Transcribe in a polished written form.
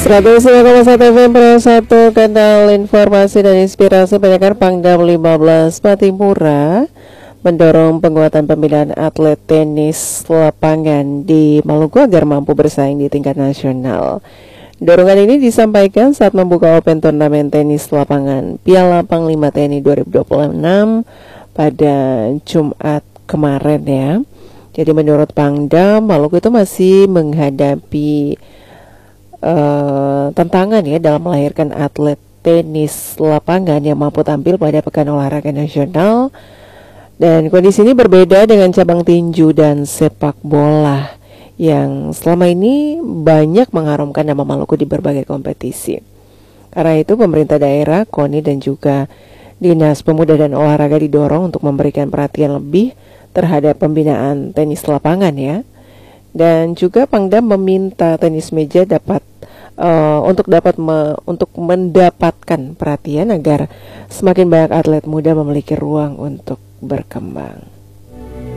105,1 FM Pro 1 kanal informasi dan inspirasi penyegar Pangdam 15 Patimura mendorong penguatan pembinaan atlet tenis lapangan di Maluku agar mampu bersaing di tingkat nasional. Dorongan ini disampaikan saat membuka Open Turnamen Tenis Lapangan Piala Panglima TNI 2026 pada Jumat kemarin ya. Jadi menurut Pangdam, Maluku itu masih menghadapi tantangan ya dalam melahirkan atlet tenis lapangan yang mampu tampil pada Pekan Olahraga Nasional. Dan kondisi ini berbeda dengan cabang tinju dan sepak bola yang selama ini banyak mengharumkan nama Maluku di berbagai kompetisi. Karena itu pemerintah daerah, KONI dan juga Dinas Pemuda dan Olahraga didorong untuk memberikan perhatian lebih terhadap pembinaan tenis lapangan ya. Dan juga Pangdam meminta tenis meja untuk mendapatkan perhatian agar semakin banyak atlet muda memiliki ruang untuk berkembang.